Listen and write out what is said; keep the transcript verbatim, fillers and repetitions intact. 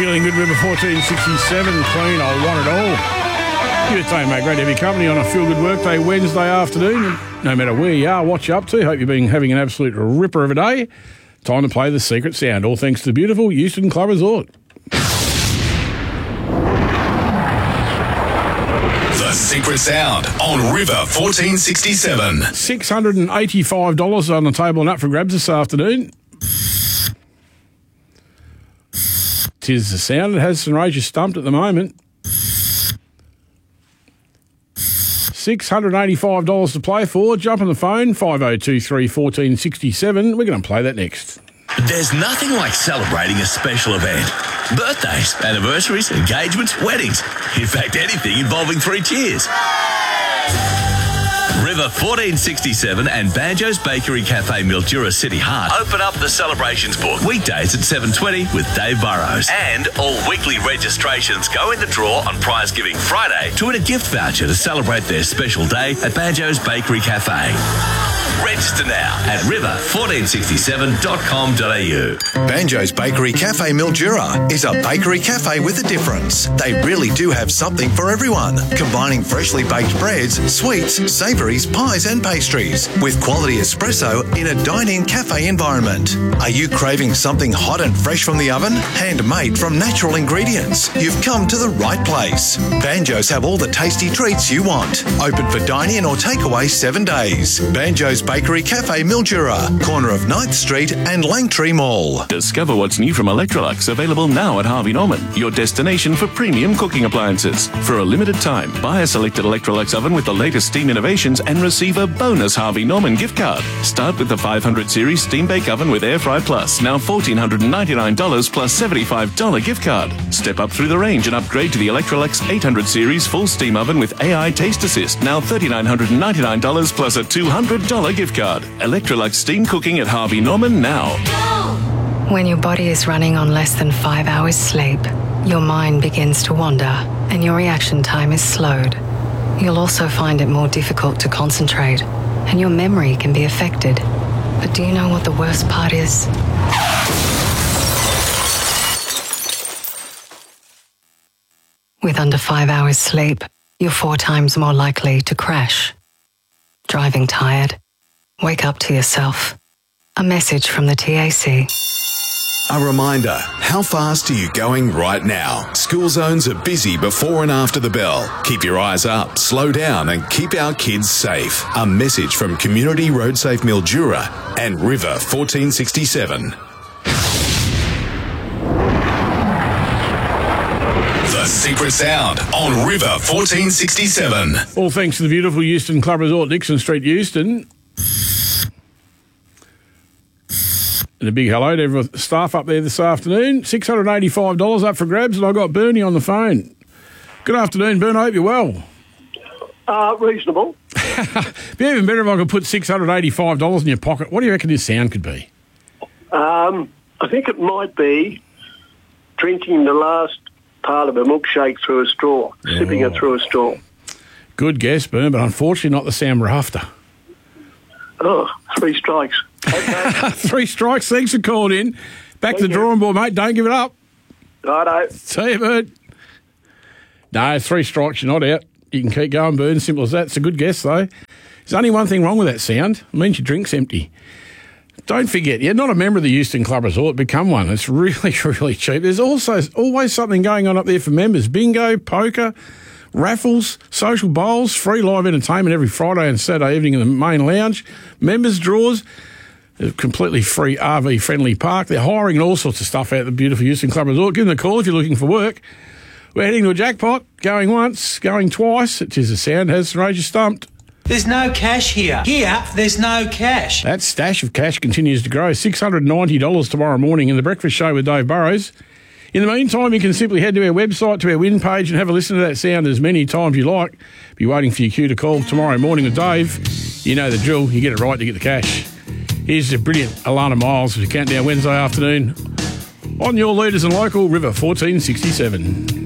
Feeling good, River fourteen sixty-seven, clean, I want it all. Good day, mate. Great to have your company on a Feel Good Workday Wednesday afternoon. No matter where you are, what you're up to, hope you've been having an absolute ripper of a day. Time to play the secret sound, all thanks to the beautiful Euston Club Resort. The secret sound on River fourteen sixty-seven. six hundred eighty-five dollars on the table and up for grabs this afternoon. Tis the sound. It has St Regis stumped at the moment. six hundred eighty-five dollars to play for. Jump on the phone, five oh two three, one four six seven. We're going to play that next. There's nothing like celebrating a special event. Birthdays, anniversaries, engagements, weddings. In fact, anything involving three cheers. River fourteen sixty-seven and Banjo's Bakery Cafe Mildura City Heart open up the celebrations book weekdays at seven twenty with Dave Burrows. And all weekly registrations go in the draw on Prize Giving Friday to win a gift voucher to celebrate their special day at Banjo's Bakery Cafe. Register now at river fourteen sixty-seven dot com dot a u. Banjo's Bakery Cafe Mildura is a bakery cafe with a difference. They really do have something for everyone, combining freshly baked breads, sweets, savouries, pies and pastries with quality espresso in a dine-in cafe environment. Are you craving something hot and fresh from the oven? Handmade from natural ingredients? You've come to the right place. Banjo's have all the tasty treats you want. Open for dine-in or takeaway seven days. Banjo's Bakery Cafe Mildura, corner of ninth Street and Langtree Mall. Discover what's new from Electrolux, available now at Harvey Norman, your destination for premium cooking appliances. For a limited time, buy a selected Electrolux oven with the latest steam innovations and receive a bonus Harvey Norman gift card. Start with the five hundred series Steam Bake Oven with Air Fry Plus, now one thousand four hundred ninety-nine dollars plus seventy-five dollars gift card. Step up through the range and upgrade to the Electrolux eight hundred series Full Steam Oven with A I Taste Assist, now three thousand nine hundred ninety-nine dollars plus a two hundred dollars gift card. Electrolux Steam Cooking at Harvey Norman now. When your body is running on less than five hours sleep, your mind begins to wander and your reaction time is slowed. You'll also find it more difficult to concentrate and your memory can be affected. But do you know what the worst part is? With under five hours sleep, you're four times more likely to crash. Driving tired? Wake up to yourself. A message from the T A C. A reminder, how fast are you going right now? School zones are busy before and after the bell. Keep your eyes up, slow down and keep our kids safe. A message from Community Road Safe Mildura and River fourteen sixty-seven. The secret sound on River fourteen sixty-seven. All thanks to the beautiful Euston Club Resort, Dixon Street, Euston. And a big hello to every staff up there this afternoon. six hundred eighty-five dollars up for grabs, and I've got Bernie on the phone. Good afternoon, Bernie. I hope you're well. Uh, reasonable. It'd be even better if I could put six hundred eighty-five dollars in your pocket. What do you reckon this sound could be? Um, I think it might be drinking the last part of a milkshake through a straw, oh. sipping it through a straw. Good guess, Bern, but unfortunately not the sound we're after. Oh, three strikes. Okay. Three strikes. Thanks for calling in. Back Thank to the you. drawing board, mate. Don't give it up. Righto. See you, Bern. No, three strikes, you're not out. You can keep going, Bern. Simple as that. It's a good guess, though. There's only one thing wrong with that sound. It means your drink's empty. Don't forget, you're not a member of the Euston Club Resort. Become one. It's really, really cheap. There's also always something going on up there for members. Bingo, poker, raffles, social bowls, free live entertainment every Friday and Saturday evening in the main lounge, members' draws, a completely free R V-friendly park. They're hiring all sorts of stuff out at the beautiful Euston Club Resort. Give them a call if you're looking for work. We're heading to a jackpot, going once, going twice. It is the sound, has St Regis stumped. There's no cash here. Here, there's no cash. That stash of cash continues to grow. six hundred ninety dollars tomorrow morning in the Breakfast Show with Dave Burrows. In the meantime, you can simply head to our website, to our win page, and have a listen to that sound as many times you like. Be waiting for your cue to call tomorrow morning with Dave. You know the drill. You get it right to get the cash. Here's the brilliant Alana Miles with a countdown Wednesday afternoon on your leaders and local River fourteen sixty-seven.